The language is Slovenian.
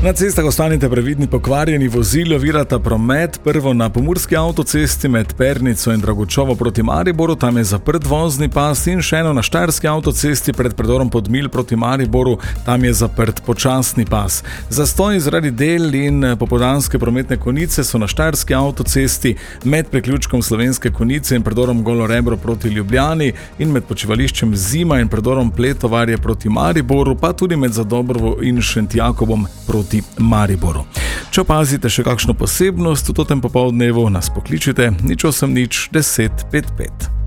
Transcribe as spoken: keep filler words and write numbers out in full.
Na cestah ostanite previdni, pokvarjeni vozili ovirata promet. Prvo na pomurski avtocesti med Pernico in Dragočovo proti Mariboru, tam je zaprt vozni pas, in še eno na štajerski avtocesti pred predorom Podmilj proti Mariboru, tam je zaprt počasni pas. Zastoj zaradi del in popoldanske prometne konice so na štajerski avtocesti med priključkom Slovenske Konjice in predorom Golo Rebro proti Ljubljani in med počivališčem Zima in predorom Pletovarje proti Mariboru, pa tudi med Zadobrovo in Šentjakobom proti Mariboru. Če opazite še kakšno posebnost v tem popoldnevu, nas pokličite nič osem nič deset pet pet.